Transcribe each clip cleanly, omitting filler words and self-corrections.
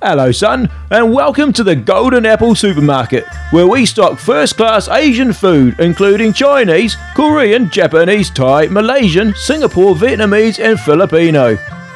Hello son, and welcome to the Golden Apple Supermarket, where we stock first-class Asian food including Chinese, Korean, Japanese, Thai, Malaysian, Singapore, Vietnamese and Filipino.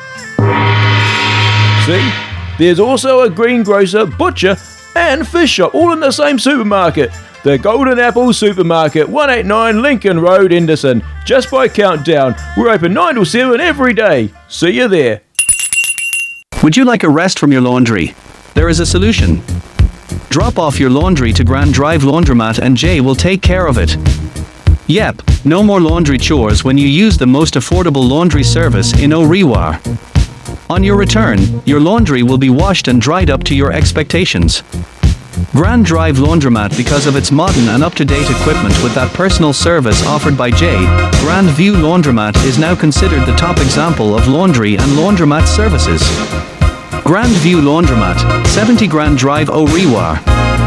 See? There's also a greengrocer, butcher and fish shop all in the same supermarket. The Golden Apple Supermarket, 189 Lincoln Road, Henderson. Just by Countdown. We're open 9 till 7 every day. See you there. Would you like a rest from your laundry? There is a solution. Drop off your laundry to Grand Drive Laundromat and Jay will take care of it. Yep, no more laundry chores when you use the most affordable laundry service in Orewa. On your return, your laundry will be washed and dried up to your expectations. Grand Drive Laundromat, because of its modern and up-to-date equipment with that personal service offered by Jay, Grand View Laundromat is now considered the top example of laundry and laundromat services. Grand View Laundromat, 70 Grand Drive, Orewa.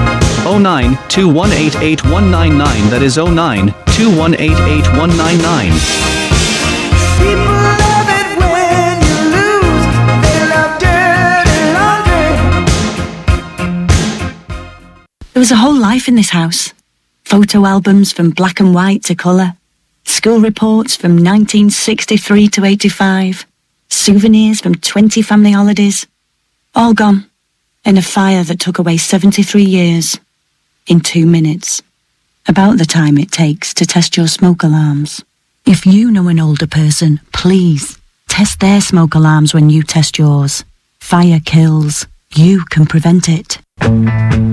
09-2188-199, that is 09-2188-199. There was a whole life in this house. Photo albums from black and white to colour. School reports from 1963 to 85. Souvenirs from 20 family holidays. All gone in a fire that took away 73 years in 2 minutes. About the time it takes to test your smoke alarms. If you know an older person, please test their smoke alarms when you test yours. Fire kills. You can prevent it.